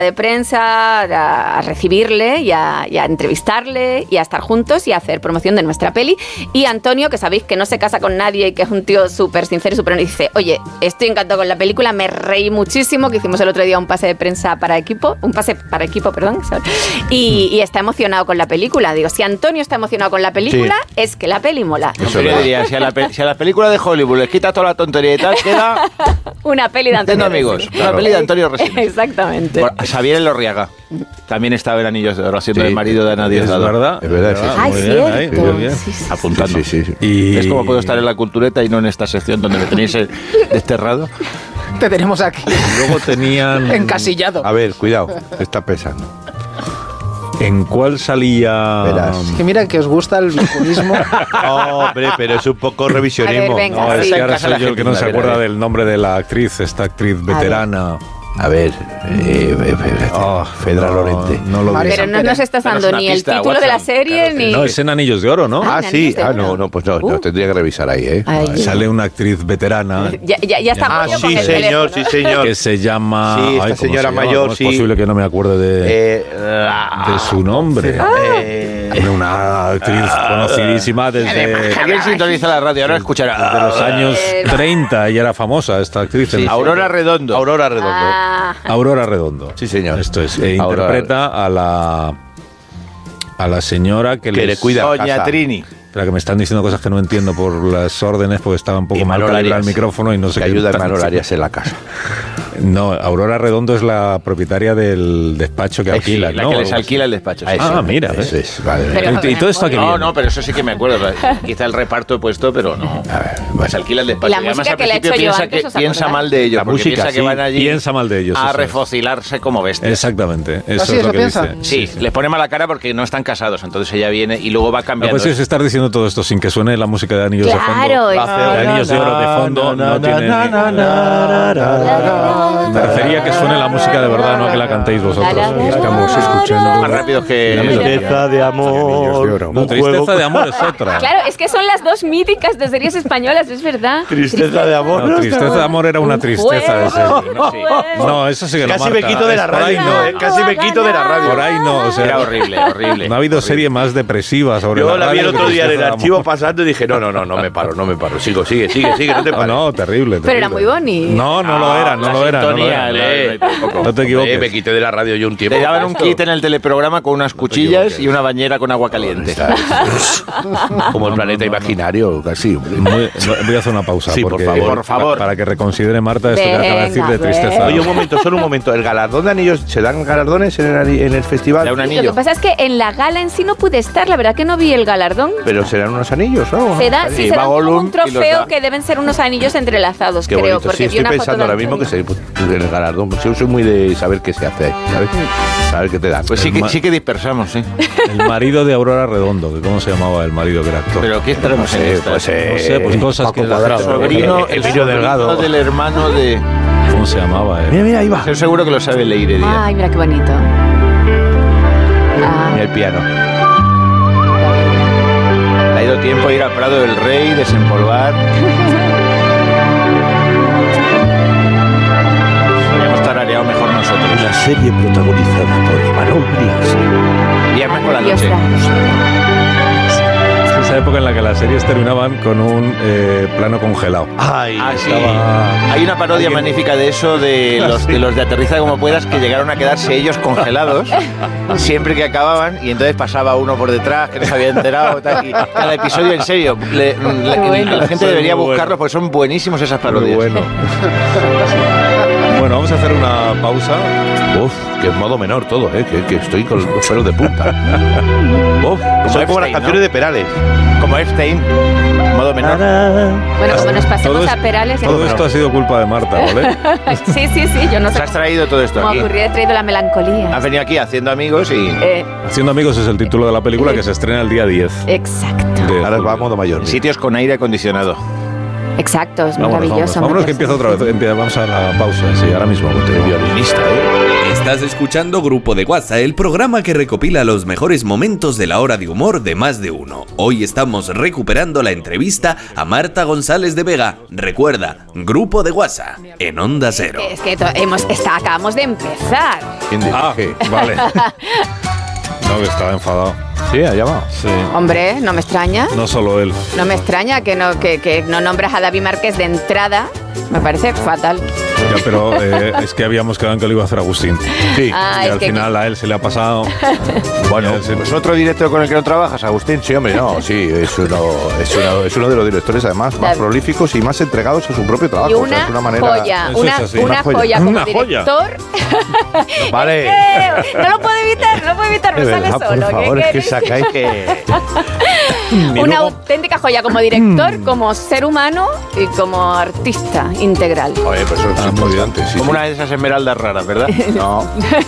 de prensa a recibirle y a entrevistarle y a estar juntos y a hacer promoción de nuestra peli. Y Antonio, que sabéis que no se casa con nadie y que es un tío súper sincero y súper honesto, dice, oye, estoy encantado con la película, me reí muchísimo, que hicimos el otro día un pase para equipo, y está emocionado con la película. Digo, si Antonio está emocionado con la película, es que la peli mola. Eso yo diría, si a la película de Hollywood les quita toda la tontería y tal, queda una peli de Antonio amigos, una peli de Antonio Resines. Exactamente. Xavier Elorriaga también estaba en Anillos de Oro, haciendo el marido de Ana Diosdado. Es verdad, sí. Ay, muy cierto. bien, muy bien. Sí. Apuntando. Sí. Y es como puedo estar en la cultureta y no en esta sección donde me tenéis desterrado. Te tenemos aquí. Luego tenían... Encasillado. A ver, cuidado, está pesando. ¿En cuál salía? Verás. Es que mira que os gusta el populismo. No, hombre, pero es un poco revisionismo. A ver, venga. No, es Sí. que ahora soy yo el que no se acuerda A ver. del nombre de la actriz, esta actriz veterana. A ver, Fedra Lorente. No lo María vi. Pero no nos estás Danos dando una ni el pista, título de la Watson. serie Claro que ni... No, es en Anillos de Oro, ¿no? Ah, sí. Anillos de Oro. No, pues no, tendría que revisar ahí, ¿eh? Ay. Sale una actriz veterana Ya está. Ah, Julio con sí, el señor, teléfono. sí, señor. que se llama... Sí, esta ¿cómo señora se llama? mayor, ¿Cómo es sí. posible que no me acuerde de su nombre? Una actriz conocidísima desde ¿Alguien sintoniza la radio? Ahora escuchará. los años 30. Ella era famosa, esta actriz. Sí, Aurora Redondo. Aurora Redondo. Ah, Aurora Redondo. Sí, señor. Esto es. Aurora. Interpreta a la señora que Que le cuida Doña casa. Trini. Espera, que me están diciendo cosas que no entiendo por las órdenes, porque estaba un poco Y mal Manol calibrado el Arias. micrófono y no sé Que qué. ayuda a están Manol diciendo. Arias en la casa. No, Aurora Redondo es la propietaria del despacho que alquila, La ¿no? que les Algo alquila el despacho. sí. Ah, mira, Eso ¿ves? es, vale. Pero- ¿Y todo esto aquí viene? No, pero eso sí que me acuerdo. Quizá el reparto he puesto, pero no. A ver, Pues alquila el despacho. Y la además, música al que le he principio hecho yo piensa antes, que ¿os piensa acordáis? mal de ellos. La porque música, piensa que sí, van allí piensa mal de ellos, a eso es. refocilarse como bestias. Exactamente. Eso ¿Así es eso lo que piensa? dice. Sí, les pone mala cara porque no están casados. Entonces ella viene y luego va No, cambiando. pues es estar diciendo todo esto sin que suene la música de Anillos Claro, de es- Fondo. De Anillos de Oro de fondo no tiene... Me refería a que suene la música de verdad, no a que la cantéis vosotros. Estamos escuchando más rápido que... Tristeza de amor. No, Tristeza de amor es otra. Claro, es que son las dos míticas de series españolas, es verdad. Tristeza de amor. No, Tristeza de amor era una tristeza de serie. No, No, eso sí que no, Casi me Marta. quito de la Por ahí radio. no. Casi me quito de la radio. Por ahí no, o sea, Era horrible, horrible. no ha habido serie más depresiva sobre Yo la la vi el radio otro que día en el Tristeza de archivo amor. pasando y dije, no me paro. Sigue, no te No, pares. no, terrible. Pero era muy bonito. No, no lo era, no la lo era. No lo sintonía, era. la- No te equivoques. Me quité de la radio yo un tiempo. Te daban un kit en el teleprograma con unas cuchillas y una bañera con agua caliente. Como el planeta imaginario, casi. Voy a hacer una pausa. Sí, por porque- favor. Por favor. Para que reconsidere Marta esto que acaba de decir de Venga, tristeza. Oye, un momento, solo un momento. ¿El galardón de anillos se dan galardones en el festival? Da un Lo anillo. que pasa es que en la gala en sí no pude estar, la verdad que no vi el galardón. Pero serán unos anillos, ¿no? Se da, Sí, sí, se va da como Gollum un y los trofeo da. que deben ser unos anillos entrelazados, Qué creo, bonito. porque Sí, vi estoy una foto pensando de ahora mismo que Antonio. se en el galardón. Pues yo soy muy de saber qué se hace ahí, ¿sabes? Saber qué te dan. Pues sí que dispersamos, sí. El marido de Aurora Redondo, que ¿cómo se llamaba el marido que era actor? Pero ¿qué estaremos en esta? no sé, pues cosas Paco que... Cuadrado. Sobrino, El niño delgado. del hermano de... ¿Cómo se llamaba? Mira, ahí va. Estoy seguro que lo sabe Leire Díaz. Ay, mira qué bonito. Ah, Mira el piano. Le ha ido tiempo a ir al Prado del Rey, desempolvar. Podríamos tarareado mejor nosotros. La serie protagonizada por Imanol Brianza. Viernes por la Dios noche. Es esa época en la que las series terminaban con un plano congelado. Ay, Ah, sí. Estaba- Hay una parodia alguien- magnífica de eso, de los de Aterriza como puedas, que llegaron a quedarse ellos congelados siempre que acababan, y entonces pasaba uno por detrás que no se había enterado. Tal, y cada episodio, en serio, la gente debería Muy bueno. buscarlos porque son buenísimos esas Muy parodias. bueno. Bueno, vamos a hacer una pausa. Uf, que en modo menor todo, que estoy con los pelos de punta. Uf, soy como las Epstein, canciones ¿no? de Perales. Como Epstein, modo menor. bueno, como nos pasemos Todo a es- Perales... Todo esto ha sido culpa de Marta, ¿vale? sí, yo no Nos sé has traído todo esto cómo aquí. ocurrió, he traído la melancolía. Has venido aquí haciendo amigos y Haciendo amigos es el título de la película que se estrena el día 10. Exacto, de Ahora julio. va a modo mayor. sitios con aire acondicionado. exacto, es Vámonos, maravilloso. vámonos que empieza otra vez. Vamos a la pausa, sí, ahora mismo. El violinista, ¿eh? Estás escuchando Grupo de WhatsApp, el programa que recopila los mejores momentos de la hora de humor de Más de Uno. Hoy estamos recuperando la entrevista a Marta González de Vega. Recuerda, Grupo de WhatsApp, en Onda Cero. Es que acabamos de empezar. Vale. No, que estaba enfadado. Sí, ha llamado. Sí. Hombre, no me extraña. No solo él. No me extraña que no nombras a David Márquez de entrada. Me parece fatal. Ya, pero es que habíamos quedado en que lo iba a hacer Agustín. Sí. Y al final a él se le ha pasado. Bueno, pues otro director con el que no trabajas, Agustín. Sí, hombre, no, sí, es uno de los directores además más prolíficos y más entregados a su propio trabajo. Y una, es una manera... joya, Eso una, es así. una joya como Una joya. director. Vale. Es que no lo puedo evitar, me De sale verdad, solo. por favor, es que sacáis que... Una auténtica joya como director, como ser humano y como artista integral. Oye, pues eso es muy bien. importante, sí, Como sí. una de esas esmeraldas raras, ¿verdad? No.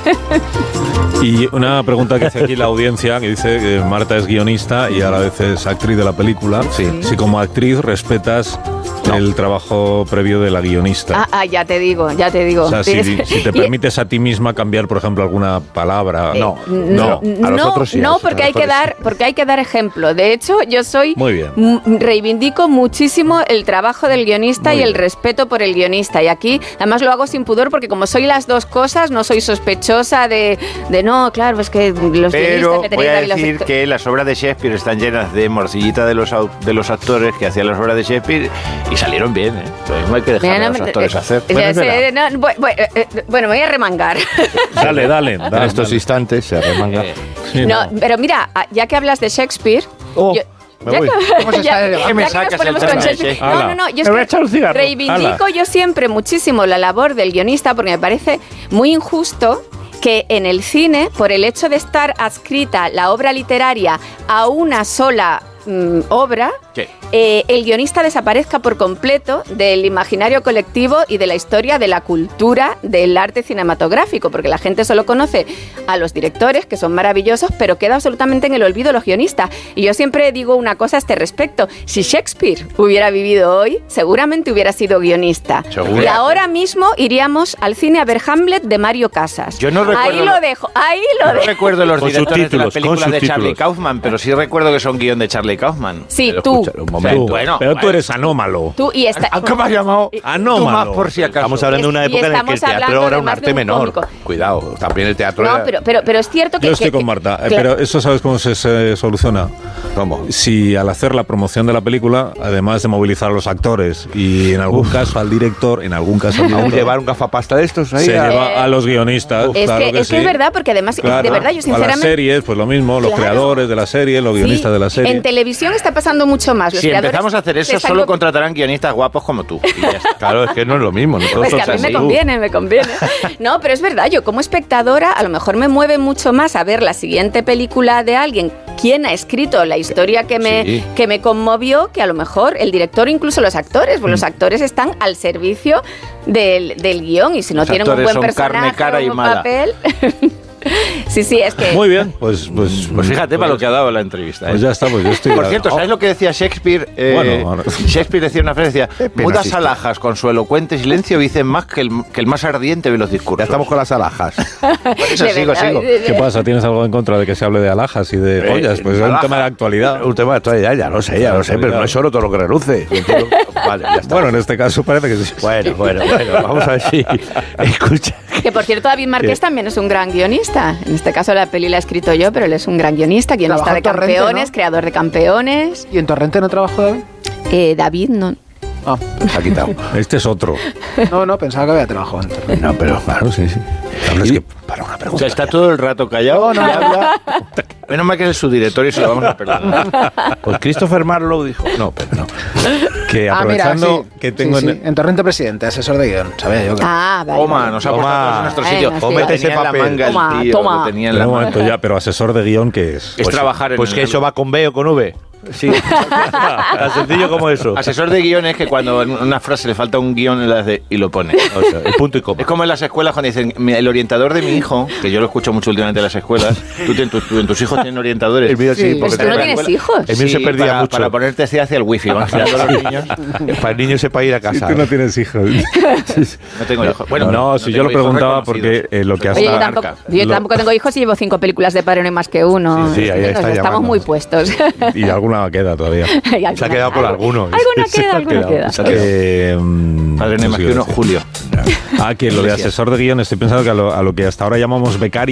Y una pregunta que hace aquí la audiencia, que dice que Marta es guionista y a la vez es actriz de la película. Sí. Si como actriz respetas el trabajo previo de la guionista. Ya te digo. O sea, si te permites a ti misma cambiar, por ejemplo, alguna palabra. No, a los otros sí. No, porque hay que dar ejemplo. De hecho, yo soy Muy bien. Reivindico muchísimo el trabajo del guionista Muy y el bien. respeto por el guionista. Y aquí, además, lo hago sin pudor porque como soy las dos cosas, no soy sospechosa de no, claro, es que los Pero guionistas me voy tenéis a David, los decir actores. que las obras de Shakespeare están llenas de morcillita de los actores que hacían las obras de Shakespeare y salieron bien, ¿eh? Lo mismo hay que dejar a los actores hacer. Bueno, me voy a remangar. Dale. En estos instantes se arremanga. Sí, No, pero mira, ya que hablas de Shakespeare... Oh, me voy. ¿Cómo se está el debate? ¿Qué me ya que nos sacas ponemos el con tema de Shakespeare. Shakespeare? No, yo Me voy a es echar un que cigarro. reivindico yo siempre muchísimo la labor del guionista porque me parece muy injusto que en el cine, por el hecho de estar adscrita la obra literaria a una sola obra, Sí. el guionista desaparezca por completo del imaginario colectivo y de la historia de la cultura del arte cinematográfico, porque la gente solo conoce a los directores, que son maravillosos, pero queda absolutamente en el olvido los guionistas. Y yo siempre digo una cosa a este respecto: si Shakespeare hubiera vivido hoy, seguramente hubiera sido guionista. Seguro. Y ahora mismo iríamos al cine a ver Hamlet de Mario Casas. Yo no recuerdo- Ahí lo dejo. No recuerdo los Con directores de las subtítulos, con películas de Charlie subtítulos. Kaufman, pero sí recuerdo que son guión de Charlie Kaufman. Sí, Pero tú. escucha, un momento. Bueno, pero tú eres anómalo. Tú y esta... ¿Cómo has llamado? Anómalo. Tú más por si acaso. Estamos hablando de una Y época en la que el estamos hablando teatro era de un más de arte un menor. cómico. Cuidado, también el teatro No, era... pero es cierto que... Yo estoy que- con Marta, claro. pero eso ¿sabes cómo se soluciona? ¿Cómo? Si al hacer la promoción de la película, además de movilizar a los actores y en algún caso al director, ¿Aún llevar un gafapasta de estos ahí? se lleva a los guionistas. Es claro que sí. es verdad, porque además, Claro. de verdad, yo A sinceramente... las series, pues lo mismo, los Claro. creadores de la serie, los Sí, guionistas de la serie. En televisión está pasando mucho más. Los Si creadores empezamos a hacer se eso, están solo co- contratarán guionistas guapos como tú. Y ya está. Claro, es que no es lo mismo. No todos Pues que son a mí me así. conviene. No, pero es verdad, yo como espectadora a lo mejor me mueve mucho más a ver la siguiente película de alguien, quién ha escrito la historia que Sí. me conmovió, que a lo mejor el director o incluso los actores, pues los actores están al servicio del guión y si no Los tienen un actores buen son carne, personaje cara o y un mala. papel... Sí, es que... Muy bien, pues Fíjate para lo que ha dado la entrevista. Pues ya está, pues yo estoy... Por cierto, ¿sabes lo que decía Shakespeare? Bueno, ahora- Shakespeare decía una frase, decía, pena mudas existe. alhajas con su elocuente silencio dicen más que el más ardiente de los discursos. Ya estamos con las alhajas. Por eso de sigo. verdad, ¿Qué pasa? ¿Tienes algo en contra de que se hable de alhajas y de pollas? Pues es un alhaja. tema de actualidad. Un tema de actualidad, ya lo sé, pero no es oro todo lo que reluce. Vale, ya está. Bueno, en este caso parece que sí. Bueno, vamos a ver si... Escucha. Que por cierto, David Márquez también es un gran guionista. En este caso la peli la he escrito yo, pero él es un gran guionista Trabajó de en Torrente, campeones, ¿no? creador de campeones. ¿Y en Torrente no trabajó David? David no... Ah, Se ha quitado. Este es otro. no, pensaba que había trabajado en Torrente. No, pero claro, sí. Hablas ¿Y? que para una O pregunta. sea, está todo el rato callado. No. y habla. Menos mal que es el subdirector y se lo vamos a perdonar. Pues Christopher Marlowe dijo... No, pero no. Que Ah, mira, aprovechando sí. que tengo Sí, sí. En Torrente Presidente, asesor de guión. Sabía yo que... Ah, vale. Toma, nos ha puesto Toma. todos en nuestro Bueno, sitio. sí. Lo Cómete ese tenía en la papel. manga el tío, Toma. lo tenía en Pero la un manga. momento ya, pero asesor de guión, ¿qué es? Es trabajar en Pues el- que eso va con B o con V. Sí. Tan sencillo como eso. Asesor de guión es que cuando en una frase le falta un guión le hace y lo pone. O sea, el punto y coma. Es como en las escuelas cuando dicen, el orientador de mi hijo, que yo lo escucho mucho últimamente en las escuelas, tus hijos tienen orientadores. El mío sí, Pues tú no tienes hijos. El mío se perdía mucho. Para ponerte hacia el wifi, van girando los niños. Para el niño sepa ir a casa. Tú no tienes hijos. No tengo hijos. Bueno, no, si yo lo tengo hijos preguntaba porque lo que Oye, hasta... yo tampoco tengo hijos y llevo 5 películas de Padre no hay más que uno. Sí, ahí está Estamos llamando. muy puestos. Y alguna queda todavía. Se ha quedado con alguno. Alguna queda. Padre no hay más que uno, Julio. Que lo de asesor de guión, estoy pensando que a lo que hasta ahora llamamos becario